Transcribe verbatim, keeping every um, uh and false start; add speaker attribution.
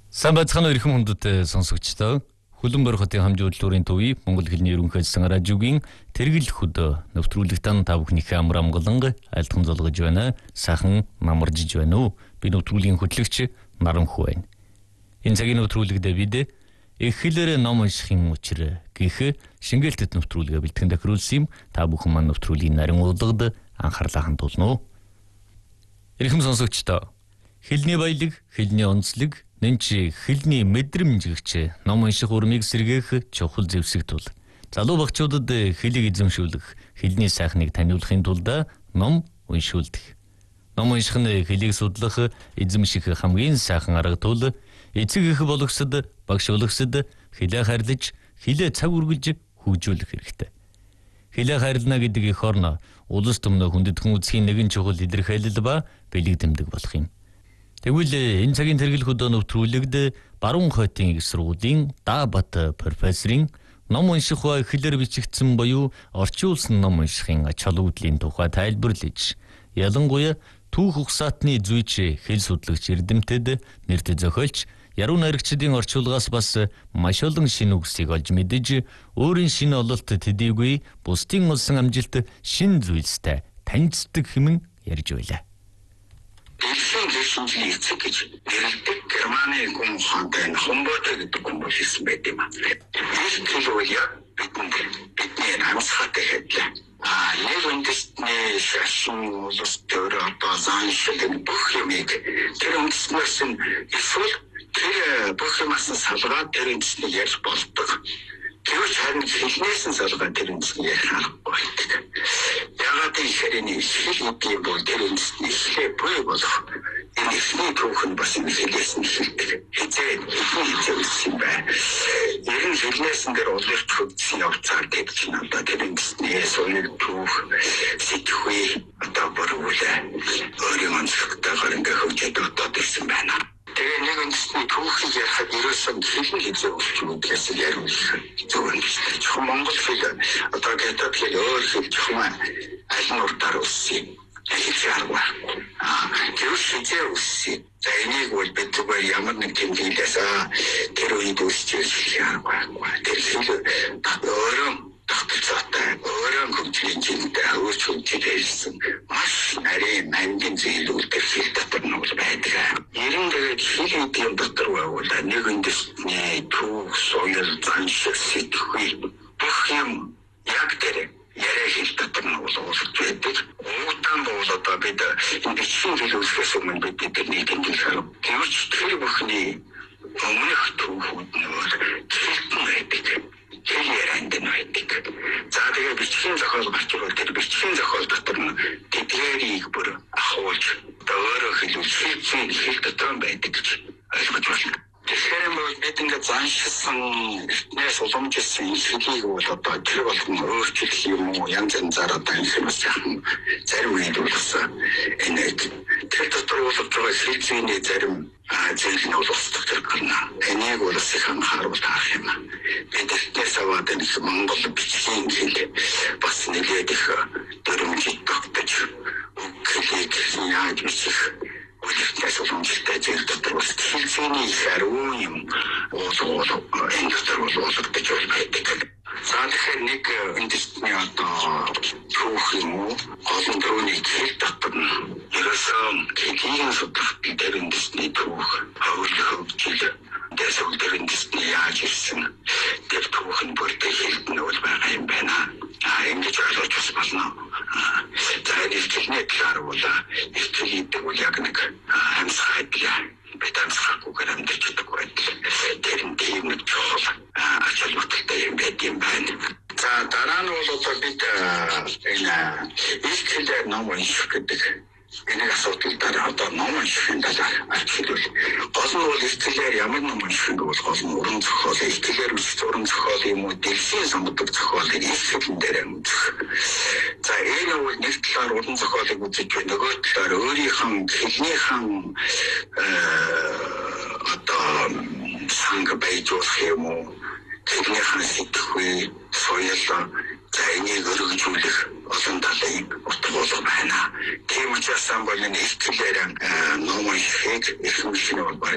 Speaker 1: Самбацхан өрхөм хүндэт сонсогчдоо Хүлэмбэр хотын хамжууллуурын төвийн Монгол хэлний ерөнхий хэлсэн радиогийн тэргэл хөдөө нэвтрүүлэгт та бүхнийхээ амар амгалан айлтхан золгож байна. Сайхан намаржиж байна уу? Би нэвтрүүлгийн хөтлөгч Наранхүү байна. Энэ цагийн нэвтрүүлэгт бид их хэлээр ном уншихын учир гэх шингээлтэд нэвтрүүлгээ бэлтгэн тохируулсан юм. Та бүхэн маань нэвтрүүлгийн нарийн удагд анхаарлаа хандуулна уу? Эрхэм сонсогчдоо хэлний баялаг, хэлний онцлог нэнчи хэлний мэдрэмж гэгч ном унших урмыг сэргээх чухал зэвсэг тул залуу багчуудад хэлийг эзэмшүүлэх, хэлний сайхныг таниулахын тулд ном уншуулдаг. Ном унших нь хэлийг судлах, эзэмших хамгийн сайхан арга тул эцэг эх болгосод, багш болгосод хэлээ хайрлаж, хэлээ цаг үргэлж хөгжүүлэх хэрэгтэй. Хэлээ хайрлана гэдэг эх орно улс төмнө хүндэтгэн үзхийн нэгэн чухал илэрхийлэл ба бэлэг тэмдэг болох юм. Тэгвэл энэ цагийн тэргэл хөдөө нэвтрүүлэгт Баруун хотын их сургуулийн Даабат профессорын ном унших ба хэлээр бичигдсэн буюу орчуулсан ном уншихын ач холбогдлын тухай тайлбарлаж, ялангуяа түүх ухсаатны зүйч хэл судлагч эрдэмтэд нэрт зохиолч яруу найрагчдын орчуулгаас бас маш олон шинэ үгсийг олж мэдэж, өөрийн шинэ ололт төдийгүй бусдын олсон амжилт шинэ зүйлстэй танилцдаг хэмээн ярьж байлаа.
Speaker 2: Дэлхийн хэлшинжийн эцэг гэж нэрлэдэг Германы гүн ухаантай Хумболт гэдэг хүн болсон байт юм аа. Хэл үйл бидэнд бидний амьсгалтай хэвлээ. А яг үндэстний шашин улс төр одоо зан шиг бүх юмыг тэр үндэснээс нь эсвэл тэр бүх юмас салгаад тэр үндэснийг ярьж болдог. Тэгвэл харин хэлнээс нь салгаад тэр үндэснийг ярих аргагүй байдаг. Ягаад гэхээр энэ хэл үгийн бол тэр үндэсний хэлээ буй болох энэ ихний түүх нь бас энэ хэлээс нь хэлдэг. Хизээ хэлсэн бай. Ер нь хэлнээс нь тэр улирч хөгжсөн явцаар гэж чинь одоо тэр үндэсний соёл түүх сэтгэхүй одоо бүрүүлээ өөрийн онцлогтойгоор ингээ хөгжөөд одоо ирсэн байна. Тэгээ нэг үндэсний түүхийг ярихад ерөөсөн хэлний хязгаар өгчмүүдээс яриулах зөв юм шүү дээ. Зөвхөн Монгол хэл одоо гэдэг хэл өөр хэл зөвхөн аль нь урдаар өссөн хэлжээргүй. Аа тэр хязгаар өссөн. За энийг бол бид зүгээр ямар нэг тэмдэглээс тэр үед өсч хэлжээргүй. Тэр хэл өөрөө тогтолцоотой өөрөө хөгжлийн жинтэй өөрч хөгжиж ирсэн маш нарийн мангийн зүйлүүд хэл дотор нь бол байдаг. Ерөн тэгээд хэл үгийн дотор байвал нэг үндэстний түүх, соёл, зан шиг сэтгэхүй бүх юм яг тэр яриа хэл дотор нь бол уулзж байдаг. Уутан бол одоо бид энэ бичгийн хэл үүсгэхээс өмнө бид тэрний тэмдэглэх хэрэг. Тэгвч тэр бүхний өмнөх түүхүүд нь бол хэлтэн байдаг. Хэл ярианд нь байдаг. За тэгээ бичгийн зохиол гарч ирвэл тэр бичгийн зохиол дотор нь тэдгээрийг бүр ахуулж өөрөө хэлүүлсэн хэл дотор байдаг гэж ойлгож байна. Тэгэхээр бол бид ингээд заншилсан эртнээс уламжлсан хэлийг бол одоо тэр болгон өөрчлөх юм уу янз янзаар одоо энэ бас яхан зарим үед бол бас энэ тэр дотор болж байгаа хэлцээний зарим зүйл нь бол устдах хэрэг байна. Энийг бол их анхааруул таах юм. Бид эртнээс аваад энэ Монгол бичгийн хэл бас нэлээд их дөрвөлжид тогтож хэлийг яаж бичих үлдээс уламжлалтай зүйл дотор бас хэлцээний их ариун юм бол энэ дотор бол уулзагдаж байдаг. За тэгэхээр нэг үндэстний одоо түүх юм уу олон төрөний хэл дотор нь ерөөсөн хэлийг судлах тэр үндэстний түүх хөвөл хөгжил дэсэл тэр үндэстний яаж ирсэн тэр түүх нь бүрдээ хэлт нь бол байгаа юм байна. А ингэж ойлгож болно. За энэ хэлний талаар бол ихтгэл гэдэг үл яг нэг амьсгал бид амьсгалгүйгээр амьдарч байдаг байдал. Тэр нь тийм нэг чухал ач холбогдолтой юм байт юм байна. За дараа нь бол одоо бид энэ ихтгэлээр ном унших гэдэг энэ асуудал дараа одоо ном уншихын талаар арчилвал гол нь бол ихтгэлээр ямар ном унших вэ? Гол нь уран зохиол, ихтгэлээр үзэх уран зохиол юм уу? Дэлхийн сонгодог зохиолыг ихтгэлэн дээр үзэх. За энэ бол нэг талаар уран зохиолыг үзэж байна. Нөгөө талаар өөрийнхөө хэлнийхэн одоо санг байж болох юм уу? Хэлнийхэн сэтгэхүй, соёл за энийг өргөжүүлэх олон талын утга болов байна. Тийм учраас сан болон ихтгэлээр ном уншихыг эрхэмлэх нь бол